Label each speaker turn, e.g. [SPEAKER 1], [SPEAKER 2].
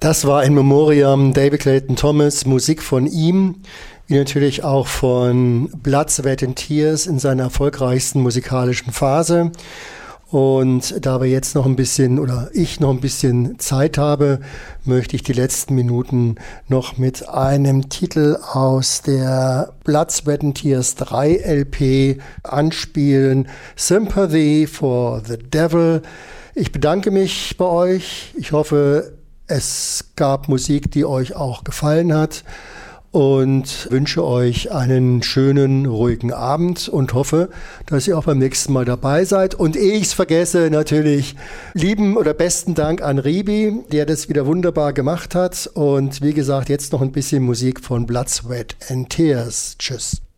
[SPEAKER 1] Das war in Memoriam David Clayton Thomas, Musik von ihm, wie natürlich auch von Blood, Sweat and Tears in seiner erfolgreichsten musikalischen Phase. Und da wir jetzt noch ein bisschen oder ich noch ein bisschen Zeit habe, möchte ich die letzten Minuten noch mit einem Titel aus der Blood, Sweat and Tears 3 LP anspielen. Sympathy for the Devil. Ich bedanke mich bei euch. Ich hoffe, es gab Musik, die euch auch gefallen hat und wünsche euch einen schönen, ruhigen Abend und hoffe, dass ihr auch beim nächsten Mal dabei seid. Und ehe ich es vergesse, natürlich lieben oder besten Dank an Ribi, der das wieder wunderbar gemacht hat. Und wie gesagt, jetzt noch ein bisschen Musik von Blood, Sweat and Tears. Tschüss.